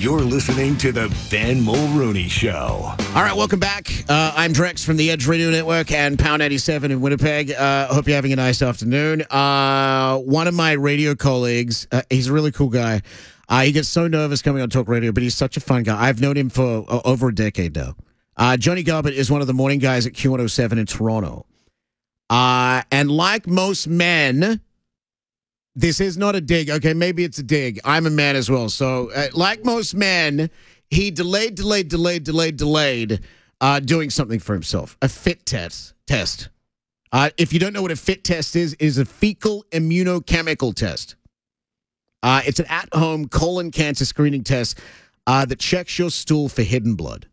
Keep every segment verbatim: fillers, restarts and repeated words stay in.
You're listening to the Ben Mulrooney Show. All right, welcome back. Uh, I'm Drex from the Edge Radio Network and Pound ninety-seven in Winnipeg. I uh, hope you're having a nice afternoon. Uh, one of my radio colleagues, uh, he's a really cool guy. Uh, he gets so nervous coming on talk radio, but he's such a fun guy. I've known him for uh, over a decade now. Uh, Johnny Garbutt is one of the morning guys at Q one oh seven in Toronto. Uh, and like most men... This is not a dig. Okay, maybe it's a dig. I'm a man as well. So, uh, like most men, he delayed, delayed, delayed, delayed, delayed uh, doing something for himself. A fit test. Test. Uh, if you don't know what a fit test is, it is a fecal immunochemical test. Uh, it's an at-home colon cancer screening test uh, that checks your stool for hidden blood.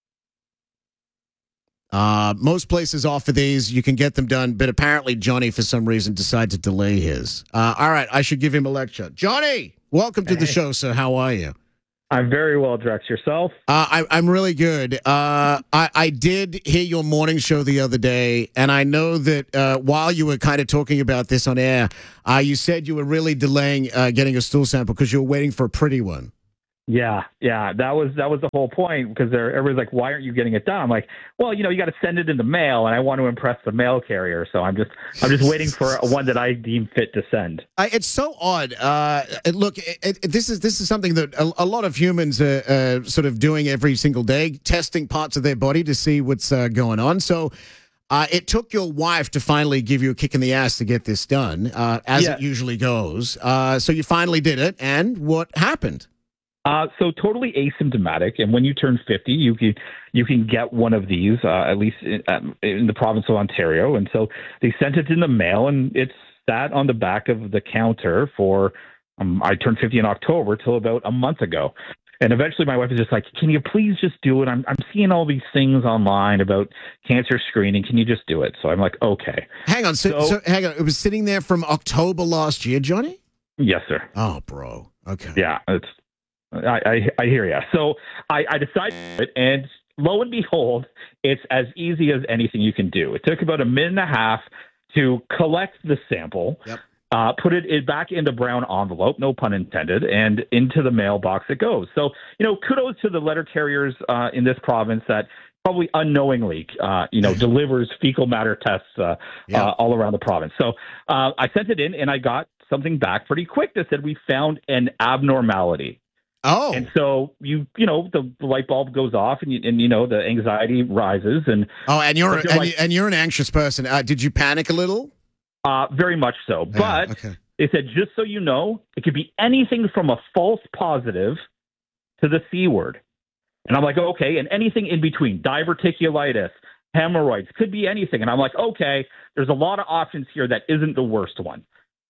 Uh, most places offer these. You can get them done, but apparently Johnny, for some reason, decided to delay his. Uh, all right, I should give him a lecture. Johnny, welcome to the show, sir. How are you? I'm very well, Drex. Yourself? Uh, I, I'm really good. Uh, I, I did hear your morning show the other day, and I know that uh, while you were kind of talking about this on air, uh, you said you were really delaying uh, getting a stool sample because you were waiting for a pretty one. Yeah, yeah, that was that was the whole point because everybody's like, "Why aren't you getting it done?" I'm like, "Well, you know, you got to send it in the mail, and I want to impress the mail carrier, so I'm just I'm just waiting for one that I deem fit to send." I, it's so odd. Uh, look, it, it, this is this is something that a, a lot of humans are uh, sort of doing every single day, testing parts of their body to see what's uh, going on. So. Uh, it took your wife to finally give you a kick in the ass to get this done, uh, as yeah. it usually goes. Uh, so you finally did it, and what happened? Uh, so totally asymptomatic, and when you turn fifty, you can you can get one of these, uh, at least in, um, in the province of Ontario. And so they sent it in the mail, and it sat on the back of the counter for. Um, I turned fifty in October till about a month ago, and eventually my wife was just like, "Can you please just do it? I'm I'm seeing all these things online about cancer screening. Can you just do it?" So I'm like, "Okay." Hang on, so, so, so hang on. It was sitting there from October last year, Johnny? Yes, sir. Oh, bro. Okay. Yeah, it's. I, I, I hear you. So I, I decided, and lo and behold, it's as easy as anything you can do. It took about a minute and a half to collect the sample, yep. uh, put it in, back into brown envelope, no pun intended, and into the mailbox it goes. So, you know, kudos to the letter carriers uh, in this province that probably unknowingly, uh, you know, delivers fecal matter tests uh, yep. uh, all around the province. So uh, I sent it in, and I got something back pretty quick that said we found an abnormality. Oh, and so you you know the, the light bulb goes off and you, and you know the anxiety rises and oh and you're, you're and, like, you, and you're an anxious person. Uh, did you panic a little? Uh, very much so. Yeah, but okay. They said just so you know, it could be anything from a false positive to the C word. And I'm like, okay, and anything in between, diverticulitis, hemorrhoids, could be anything. And I'm like, okay, there's a lot of options here that isn't the worst one.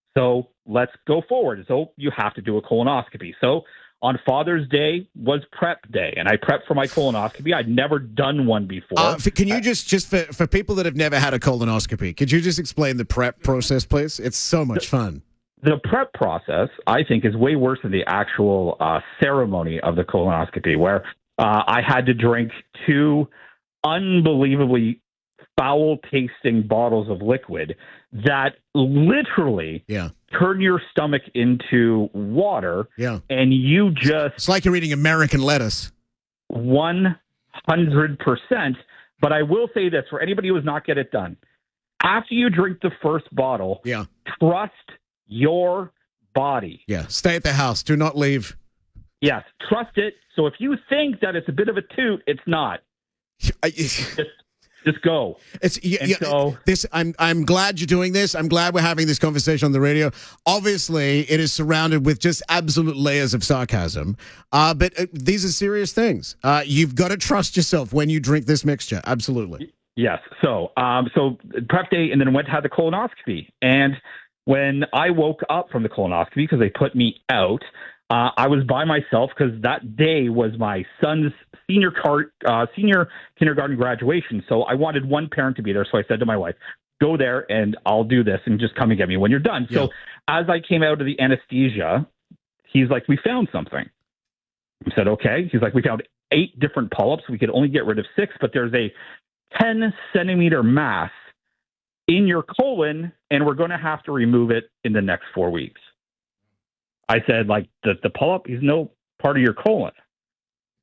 So let's go forward. So you have to do a colonoscopy. So on Father's Day was prep day, and I prepped for my colonoscopy. I'd never done one before. Uh, can you just, just for, for people that have never had a colonoscopy, could you just explain the prep process, please? It's so much fun. The prep process, I think, is way worse than the actual uh, ceremony of the colonoscopy, where uh, I had to drink two unbelievably foul-tasting bottles of liquid that literally yeah. turn your stomach into water, yeah. and you just... It's like you're eating American lettuce. one hundred percent. But I will say this, for anybody who has not get it done, after you drink the first bottle, yeah. trust your body. Yeah, stay at the house. Do not leave. Yes, trust it. So if you think that it's a bit of a toot, it's not. I, just, just go. It's yeah, and so, this. I'm I'm glad you're doing this. I'm glad we're having this conversation on the radio. Obviously, it is surrounded with just absolute layers of sarcasm. Uh, but uh, these are serious things. Uh, you've got to trust yourself when you drink this mixture. Absolutely. Yes. So, um, so prep day, and then went to have the colonoscopy. And when I woke up from the colonoscopy, because they put me out, uh, I was by myself because that day was my son's senior cart, uh, senior kindergarten graduation. So I wanted one parent to be there. So I said to my wife, go there and I'll do this and just come and get me when you're done. Yeah. So as I came out of the anesthesia, he's like, we found something. I said, okay. He's like, we found eight different polyps. We could only get rid of six, but there's a ten centimeter mass in your colon, and we're going to have to remove it in the next four weeks. I said, like, the, the polyp is no part of your colon.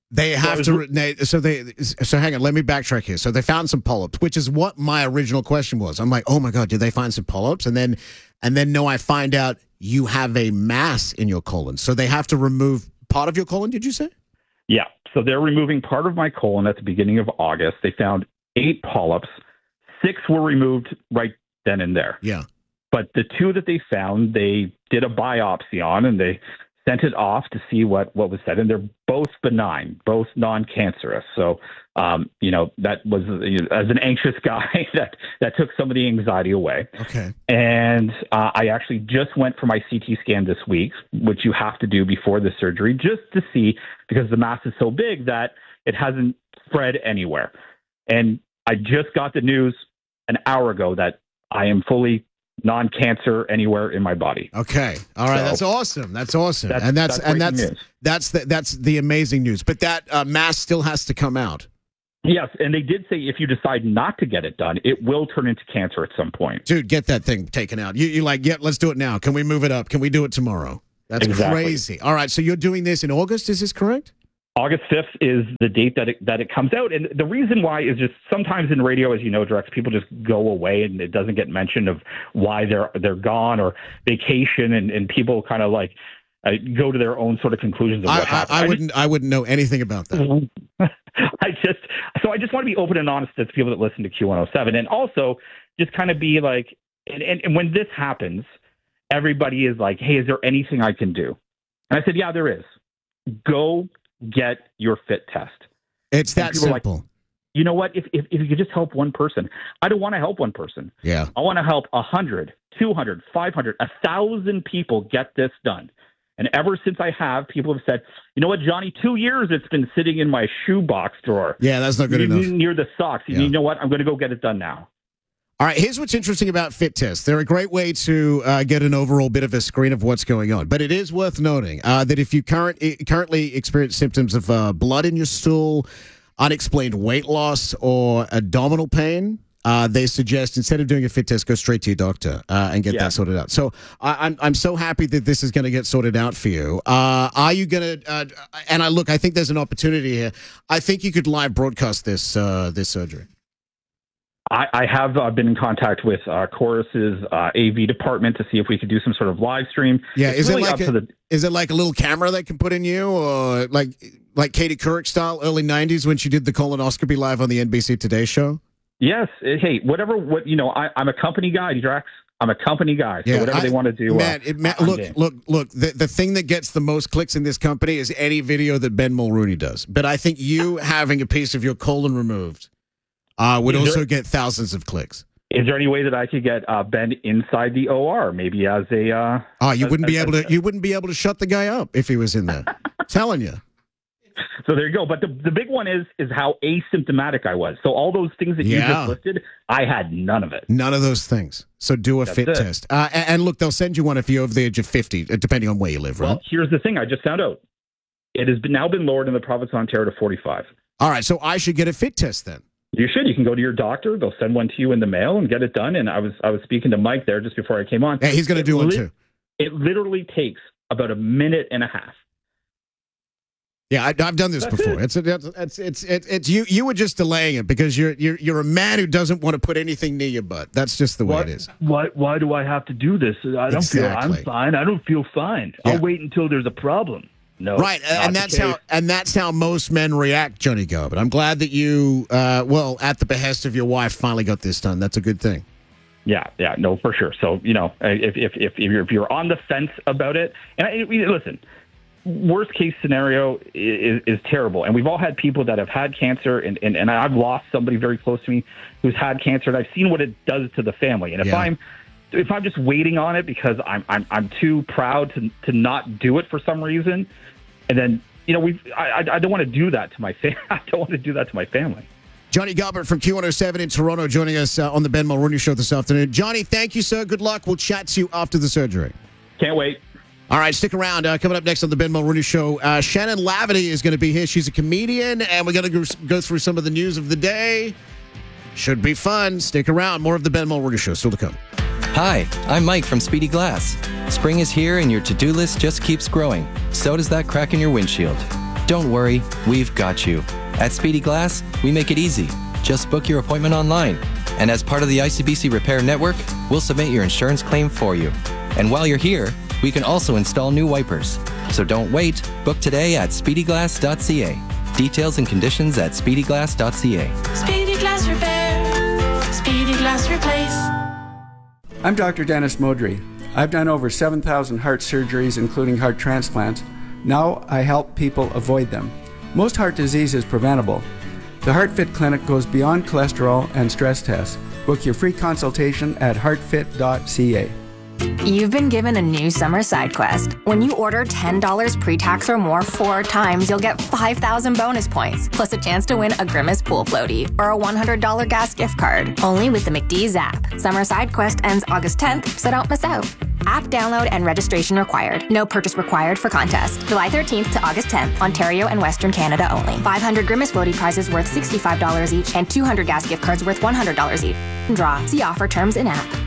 They have So to. they- So they. So hang on. Let me backtrack here. So they found some polyps, which is what my original question was. I'm like, oh my god, did they find some polyps? And then, and then no, I find out you have a mass in your colon. So they have to remove part of your colon. Did you say? Yeah. So they're removing part of my colon at the beginning of August. They found eight polyps. Six were removed right then and there. Yeah. But the two that they found, they did a biopsy on, and they sent it off to see what, what was said. And they're both benign, both non-cancerous. So, um, you know, that was, you know, as an anxious guy, that, that took some of the anxiety away. Okay. And uh, I actually just went for my C T scan this week, which you have to do before the surgery, just to see, because the mass is so big that it hasn't spread anywhere. And I just got the news an hour ago that I am fully non-cancer anywhere in my body. Okay. All right. So, that's awesome. That's awesome. That's, and that's, that's and that's breaking news. that's the, that's the amazing news. But that uh, mass still has to come out. Yes, and they did say if you decide not to get it done, it will turn into cancer at some point. Dude, get that thing taken out. You you like, yeah, let's do it now. Can we move it up? Can we do it tomorrow? That's Exactly. crazy. All right. So you're doing this in August. Is this correct? August fifth is the date that it, that it comes out. And the reason why is just sometimes in radio, as you know, Drex, people just go away and it doesn't get mentioned of why they're they're gone or vacation. And, and people kind of like uh, go to their own sort of conclusions of I, what happened. I, I just- wouldn't. I wouldn't know anything about that. I just, so I just want to be open and honest to people that listen to Q one oh seven, and also just kind of be like, and, and, and when this happens, everybody is like, hey, is there anything I can do? And I said, yeah, there is. Go get your fit test. It's And that people are like, simple. you know what? If, if, if you could just help one person, I don't want to help one person. Yeah. I want to help one hundred, two hundred, five hundred, one thousand people get this done. And ever since I have, people have said, you know what, Johnny, two years it's been sitting in my shoebox drawer. Yeah, that's not good near, enough. near the socks. Yeah. You know what? I'm going to go get it done now. All right, here's what's interesting about fit tests. They're a great way to uh, get an overall bit of a screen of what's going on. But it is worth noting uh, that if you current, currently experience symptoms of uh, blood in your stool, unexplained weight loss, or abdominal pain, uh, they suggest instead of doing a fit test, go straight to your doctor uh, and get Yeah. that sorted out. So I, I'm I'm so happy that this is going to get sorted out for you. Uh, are you going to? Uh, and I look, I think there's an opportunity here. I think you could live broadcast this uh, this surgery. I, I have uh, been in contact with uh, Chorus's uh, A V department to see if we could do some sort of live stream. Yeah, It's is really it like up a, to the, is it like a little camera they can put in you, or like like Katie Couric style, early nineties when she did the colonoscopy live on the N B C Today show? yes? eh, Hey, whatever. What you know, I, I'm a company guy, Drex. I'm a company guy. So Yeah, whatever I- they want to do. Man, uh, it, ma- I'm look, game. look, look. The the thing that gets the most clicks in this company is any video that Ben Mulrooney does. But I think you having a piece of your colon removed uh, would Is there- also get thousands of clicks. Is there any way that I could get uh, Ben inside the O R, maybe as a? Uh, Oh, you as- wouldn't be as- able to. You wouldn't be able to shut the guy up if he was in there. Telling you. So there you go. But the the big one is is how asymptomatic I was. So all those things that you Yeah. just listed, I had none of it. None of those things. So do a That's fit it. test. Uh, and, and look, they'll send you one if you're over the age of fifty, uh, depending on where you live, right? Well, here's the thing. I just found out. It has been, now been lowered in the province of Ontario to forty-five. All right, so I should get a fit test then. You should. You can go to your doctor. They'll send one to you in the mail and get it done. And I was I was speaking to Mike there just before I came on. Yeah, he's going to It do one lit- too. It literally takes about a minute and a half. Yeah, I, I've done this That's before. it. It's, it's it's it's it's it's you. You were just delaying it because you're you're you're a man who doesn't want to put anything near your butt. That's just the way What- it is. Why? Why do I have to do this? I don't Exactly. feel I'm fine. I don't feel fine. Yeah. I'll wait until there's a problem. No, Right, not and the that's case. how and that's how most men react, Johnny Garbutt. I'm glad that you, uh, well, at the behest of your wife, finally got this done. That's a good thing. Yeah, yeah, no, for sure. So you know, if if if, if you're if you're on the fence about it, and I, I- listen, worst case scenario is, is terrible, and we've all had people that have had cancer, and, and and I've lost somebody very close to me who's had cancer, and I've seen what it does to the family. And if Yeah. I'm if I'm just waiting on it because I'm I'm I'm too proud to to not do it for some reason, and then you know we I I don't want to do that to my family. I don't want to do that to my family. Johnny Garbutt from Q one oh seven in Toronto joining us uh, on the Ben Mulrooney Show this afternoon. Johnny, thank you, sir. Good luck. We'll chat to you after the surgery. Can't wait. All right, stick around. Uh, coming up next on the Ben Mulrooney Show, uh, Shannon Laverty is going to be here. She's a comedian, and we're going to go, go through some of the news of the day. Should be fun. Stick around. More of the Ben Mulrooney Show still to come. Hi, I'm Mike from Speedy Glass. Spring is here and your to-do list just keeps growing. So does that crack in your windshield. Don't worry, we've got you. At Speedy Glass, we make it easy. Just book your appointment online. And as part of the I C B C Repair Network, we'll submit your insurance claim for you. And while you're here, we can also install new wipers. So don't wait. Book today at speedy glass dot c a. Details and conditions at speedy glass dot c a. Speedy Glass Repair. Speedy Glass Replace. I'm Doctor Dennis Modry. I've done over seven thousand heart surgeries, including heart transplants. Now I help people avoid them. Most heart disease is preventable. The HeartFit Clinic goes beyond cholesterol and stress tests. Book your free consultation at heart fit dot c a. You've been given a new summer side quest. When you order ten dollars pre-tax or more four times, you'll get five thousand bonus points, plus a chance to win a Grimace pool floaty or a one hundred dollars gas gift card. Only with the McDee's app. Summer side quest ends August tenth, so don't miss out. App download and registration required. No purchase required for contest. July thirteenth to August tenth, Ontario and Western Canada only. five hundred Grimace floaty prizes worth sixty-five dollars each and two hundred gas gift cards worth one hundred dollars each. Draw. See offer terms in app.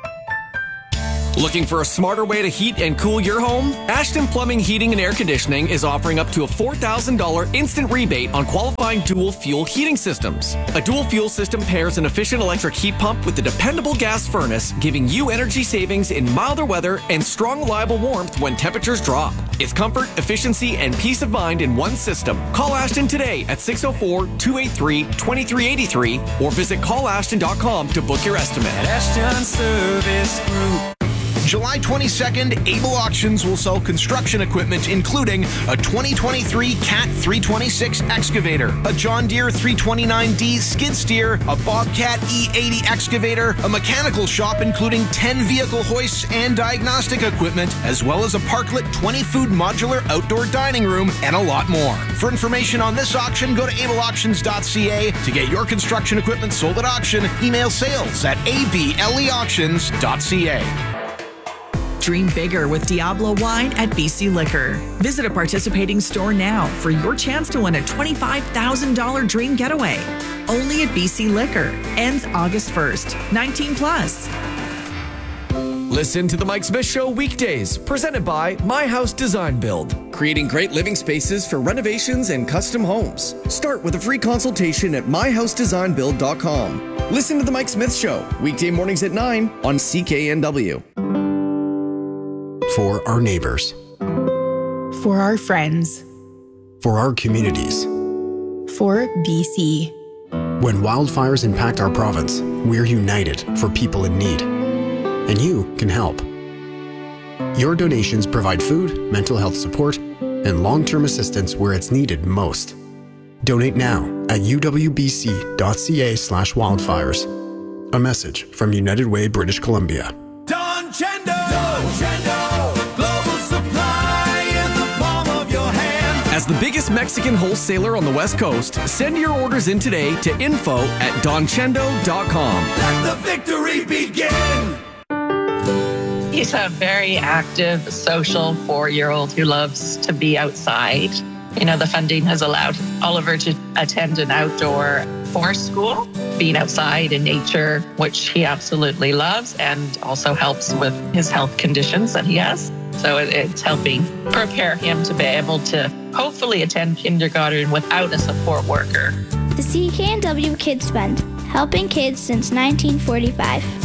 Looking for a smarter way to heat and cool your home? Ashton Plumbing, Heating and Air Conditioning is offering up to a four thousand dollars instant rebate on qualifying dual fuel heating systems. A dual fuel system pairs an efficient electric heat pump with a dependable gas furnace, giving you energy savings in milder weather and strong, reliable warmth when temperatures drop. It's comfort, efficiency, and peace of mind in one system. Call Ashton today at six oh four, two eight three, two three eight three or visit call ashton dot com to book your estimate. Ashton Service Group. July twenty-second, Able Auctions will sell construction equipment, including a twenty twenty-three Cat three twenty-six excavator, a John Deere three twenty-nine D skid steer, a Bobcat E eighty excavator, a mechanical shop including ten vehicle hoists and diagnostic equipment, as well as a Parklet twenty food modular outdoor dining room, and a lot more. For information on this auction, go to able auctions dot c a. To get your construction equipment sold at auction, email sales at a b l e auctions dot c a. Dream bigger with Diablo Wine at B C Liquor. Visit a participating store now for your chance to win a twenty-five thousand dollars dream getaway. Only at B C Liquor. Ends August first. nineteen plus. Listen to The Mike Smith Show weekdays, presented by My House Design Build. Creating great living spaces for renovations and custom homes. Start with a free consultation at my house design build dot com. Listen to The Mike Smith Show, weekday mornings at nine on C K N W. For our neighbors. For our friends. For our communities. For B C. When wildfires impact our province, we're united for people in need. And you can help. Your donations provide food, mental health support, and long-term assistance where it's needed most. Donate now at u w b c dot c a slash wildfires. A message from United Way, British Columbia. Don Chendo! Don Chendo! Global supply in the palm of your hand. As the biggest Mexican wholesaler on the West Coast, send your orders in today to info at don chendo dot com. Let the victory begin! He's a very active, social four-year-old who loves to be outside. You know, the funding has allowed Oliver to attend an outdoor forest school, being outside in nature, which he absolutely loves, and also helps with his health conditions that he has. So it's helping prepare him to be able to hopefully attend kindergarten without a support worker. The C K N W Kids Fund, helping kids since nineteen forty-five.